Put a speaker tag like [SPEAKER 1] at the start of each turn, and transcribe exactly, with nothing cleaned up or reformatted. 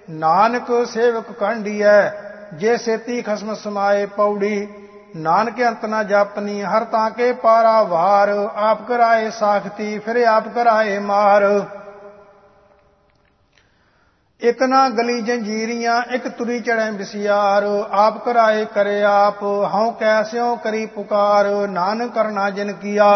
[SPEAKER 1] ਨਾਨਕ ਸੇਵਕ ਕਾਂਢੀਐ ਜੇ ਸੇਤੀ ਖਸਮ ਸਮਾਏ ਪੌੜੀ। ਨਾਨਕ ਅੰਤ ਨਾ ਜਾਪਨੀ ਹਰ ਤਾਂ ਕੇ ਪਾਰਾ ਵਾਰ। ਆਪ ਕਰਾਏ ਸਾਖਤੀ ਫਿਰ ਆਪ ਕਰਾਏ ਮਾਰ। ਇਕ ਨਾ ਗਲੀ ਜੰਜੀਰੀਆਂ ਇਕ ਤੁਰੀ ਚੜ੍ਹੈ ਬਿਸਿਆਰ। ਆਪ ਕਰਾਏ ਕਰੇ ਆਪ ਹਉ ਕੈਸਿਓ ਕਰੀ ਪੁਕਾਰ। ਨਾਨਕ ਕਰਨਾ ਜਿਨ ਕੀਆ